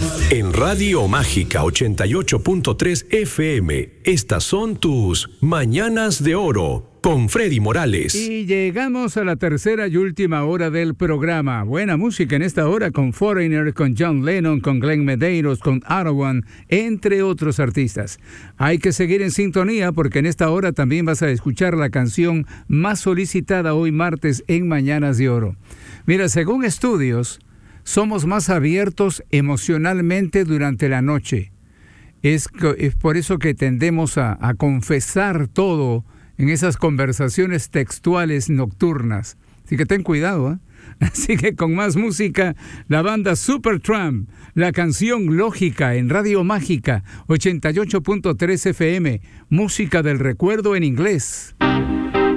En Radio Mágica 88.3 FM, estas son tus Mañanas de Oro con Freddy Morales. Y llegamos a la tercera y última hora del programa. Buena música en esta hora con Foreigner, con John Lennon, con Glenn Medeiros, con Arwan, entre otros artistas. Hay que seguir en sintonía porque en esta hora también vas a escuchar la canción más solicitada hoy martes en Mañanas de Oro. Mira, según estudios, somos más abiertos emocionalmente durante la noche. Es por eso que tendemos a confesar todo en esas conversaciones textuales nocturnas. Así que ten cuidado, ¿eh? Así que con más música, la banda Supertramp, la canción Lógica en Radio Mágica 88.3 FM, música del recuerdo en inglés.